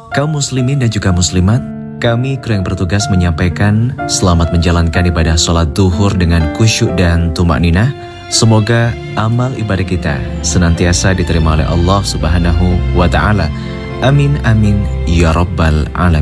Kaum muslimin dan juga muslimat, kami kru yang bertugas menyampaikan selamat menjalankan ibadah sholat duhur dengan khusyuk dan tumak ninah. Semoga amal ibadah kita senantiasa diterima oleh Allah Subhanahu wa Ta'ala. Amin amin ya rabbal alamin.